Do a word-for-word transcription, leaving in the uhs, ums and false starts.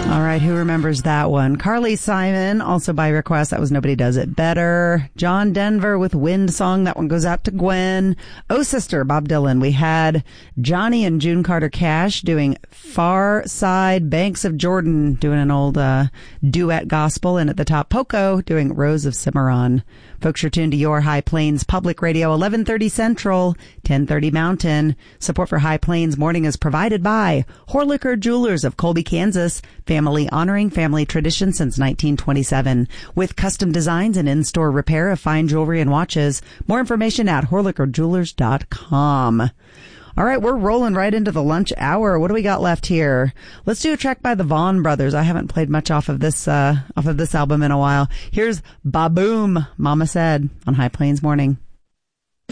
All right, who remembers that one? Carly Simon, also by request. That was Nobody Does It Better. John Denver with Wind Song. That one goes out to Gwen. Oh Sister, Bob Dylan. We had Johnny and June Carter Cash doing Far Side, Banks of Jordan, doing an old uh, duet gospel. And at the top, Poco doing Rose of Cimarron. Folks, you're tuned to your High Plains Public Radio, eleven thirty Central, ten thirty Mountain. Support for High Plains Morning is provided by Horlicker Jewelers of Colby, Kansas. Family honoring family tradition since nineteen twenty-seven. With custom designs and in-store repair of fine jewelry and watches. More information at horlicker jewelers dot com. All right, we're rolling right into the lunch hour. What do we got left here? Let's do a track by the Vaughn Brothers. I haven't played much off of this uh off of this album in a while. Here's Ba Boom, Mama Said on High Plains Morning.